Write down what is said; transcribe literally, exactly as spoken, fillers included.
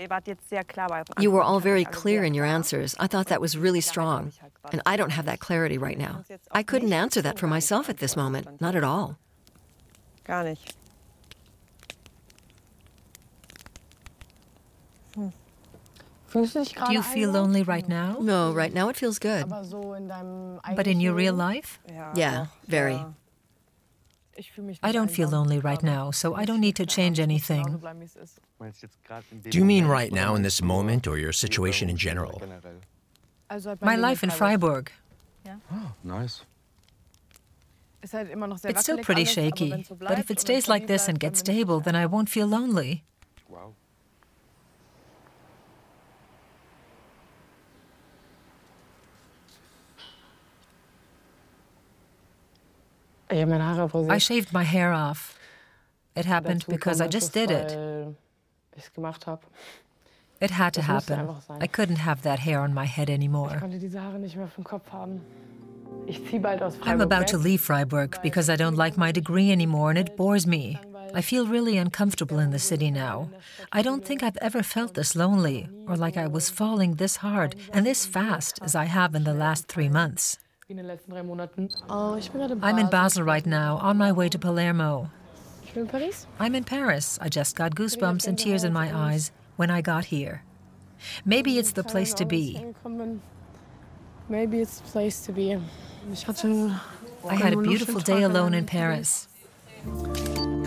You were all very clear in your answers. I thought that was really strong. And I don't have that clarity right now. I couldn't answer that for myself at this moment. Not at all. Gar nicht. Do you feel lonely right now? No, right now it feels good. But in your real life? Yeah, very. I don't feel lonely right now, so I don't need to change anything. Do you mean right now in this moment or your situation in general? My life in Freiburg. Oh, nice. It's still pretty shaky, but if it stays like this and gets stable, then I won't feel lonely. Wow. I shaved my hair off. It happened because I just did it. It had to happen. I couldn't have that hair on my head anymore. I'm about to leave Freiburg because I don't like my degree anymore and it bores me. I feel really uncomfortable in the city now. I don't think I've ever felt this lonely or like I was falling this hard and this fast as I have in the last three months. I'm in Basel right now, on my way to Palermo. I'm in Paris. I just got goosebumps and tears in my eyes when I got here. Maybe it's the place to be. Maybe it's the place to be. I had a beautiful day alone in Paris.